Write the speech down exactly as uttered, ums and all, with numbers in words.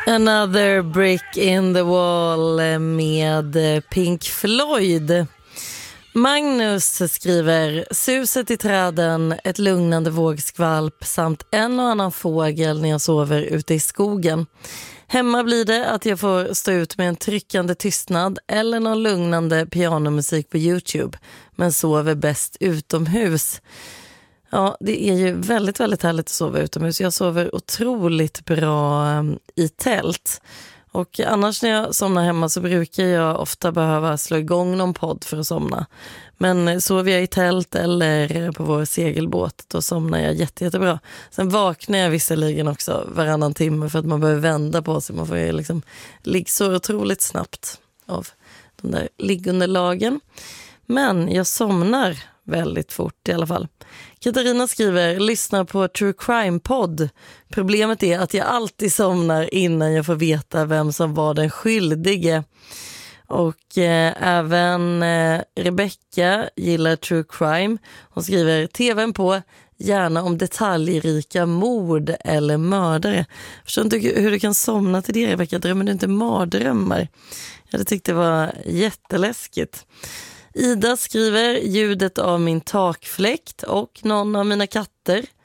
Another brick in the wall med Pink Floyd. Magnus skriver: suset i träden, ett lugnande vågskvalp samt en och annan fågel när jag sover ute i skogen. Hemma blir det att jag får stå ut med en tryckande tystnad eller någon lugnande pianomusik på YouTube, men sover bäst utomhus. Ja, det är ju väldigt, väldigt härligt att sova utomhus. Jag sover otroligt bra i tält. Och annars när jag somnar hemma så brukar jag ofta behöva slå igång någon podd för att somna. Men sover jag i tält eller på vår segelbåt, då somnar jag jätte, jättebra. Sen vaknar jag visserligen också varannan timme för att man behöver vända på sig. Man får ju liksom ligga så otroligt snabbt av de där liggunderlagen. Men jag somnar väldigt fort i alla fall. Katarina skriver: lyssnar på True Crime-podd. Problemet är att jag alltid somnar innan jag får veta vem som var den skyldige. Och eh, även eh, Rebecca gillar True Crime. Hon skriver: tvn på, gärna om detaljrika mord eller mördare. Jag förstår inte hur du kan somna till det, Rebecca. Drömmer du inte mardrömmar? Jag tyckte det var jätteläskigt. Ida skriver: ljudet av min takfläkt och någon av mina katter.